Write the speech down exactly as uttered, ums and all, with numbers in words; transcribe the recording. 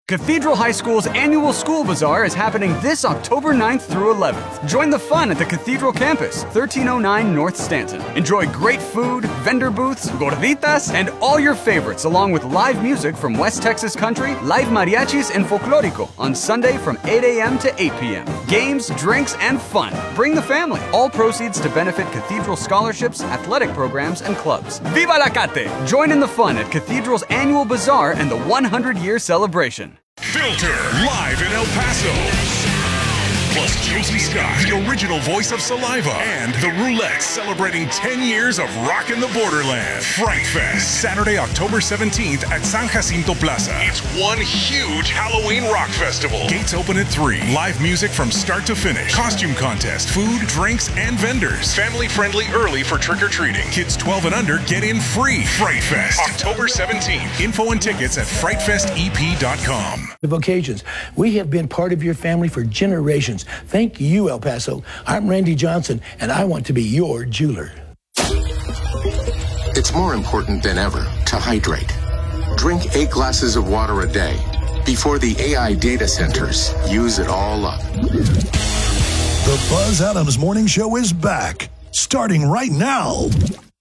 Cathedral High School's annual School Bazaar is happening this October ninth through eleventh. Join the fun at the Cathedral campus, thirteen oh nine North Stanton. Enjoy great food, vendor booths, gorditas, and all your favorites, along with live music from West Texas Country, live mariachis, and folklorico on Sunday from eight a m to eight p m Games, drinks, and fun. Bring the family. All proceeds to benefit Cathedral scholarships, athletic programs, and clubs. Viva la Cate! Join in the fun at Cathedral's annual bazaar and the one hundred year celebration. Filter, live in El Paso. Plus Josie Scott, the original voice of Saliva, and the Roulettes celebrating ten years of rockin' the Borderland. Fright Fest, Saturday, October seventeenth at San Jacinto Plaza. It's one huge Halloween rock festival. Gates open at three. Live music from start to finish. Costume contest, food, drinks, and vendors. Family friendly early for trick-or-treating. Kids twelve and under get in free. Fright Fest, October seventeenth. Info and tickets at fright fest e p dot com. Of occasions, we have been part of your family for generations. Thank you, El Paso. I'm Randy Johnson, and I want to be your jeweler. It's more important than ever to hydrate. Drink eight glasses of water a day before the A I data centers use it all up. The Buzz Adams Morning Show is back, starting right now.